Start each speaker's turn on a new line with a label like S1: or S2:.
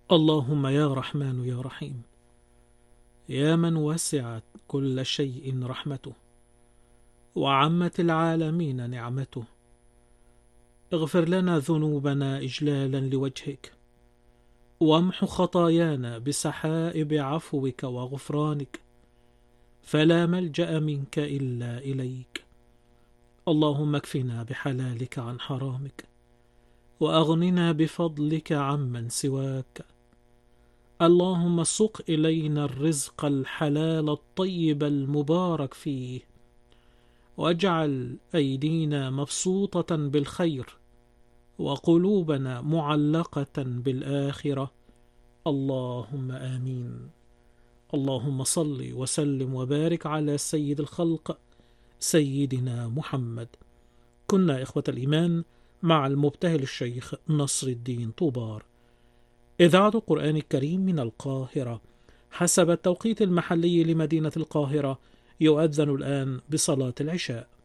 S1: اللهم يا رحمن يا رحيم، يا من وسعت كل شيء رحمته وعمت العالمين نعمته، اغفر لنا ذنوبنا إجلالا لوجهك، وامح خطايانا بسحائب عفوك وغفرانك، فلا ملجأ منك إلا إليك. اللهم اكفنا بحلالك عن حرامك، وأغننا بفضلك عمن سواك. اللهم سق إلينا الرزق الحلال الطيب المبارك فيه، واجعل أيدينا مبسوطة بالخير وقلوبنا معلقة بالآخرة. اللهم آمين. اللهم صل وسلم وبارك على سيد الخلق سيدنا محمد. كنا إخوة الإيمان مع المبتهل الشيخ نصر الدين طوبار، إذاعة القرآن الكريم من القاهرة. حسب التوقيت المحلي لمدينة القاهرة يؤذن الآن بصلاة العشاء.